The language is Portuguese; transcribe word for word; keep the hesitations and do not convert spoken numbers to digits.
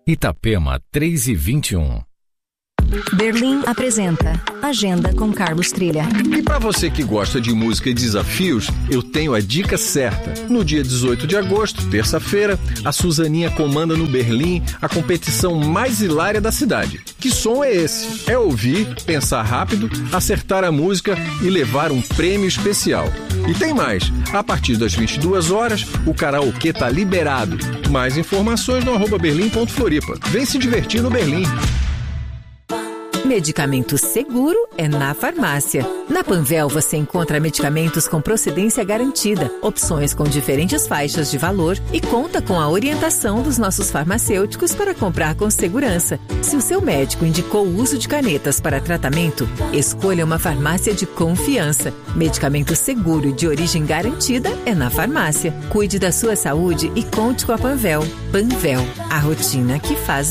Itapema três e vinte e um. Berlim apresenta Agenda com Carlos Trilha. E para você que gosta de música e desafios, eu tenho a dica certa. No dia dezoito de agosto, terça-feira, a Suzaninha comanda no Berlim a competição mais hilária da cidade. Que som é esse? É ouvir, pensar rápido, acertar a música e levar um prêmio especial. E tem mais. A partir das vinte e duas horas, o karaokê tá liberado. Mais informações no arroba berlim ponto floripa. Vem se divertir no Berlim. Medicamento seguro é na farmácia. Na Panvel você encontra medicamentos com procedência garantida, opções com diferentes faixas de valor e conta com a orientação dos nossos farmacêuticos para comprar com segurança. Se o seu médico indicou o uso de canetas para tratamento, escolha uma farmácia de confiança. Medicamento seguro e de origem garantida é na farmácia. Cuide da sua saúde e conte com a Panvel. Panvel, a rotina que faz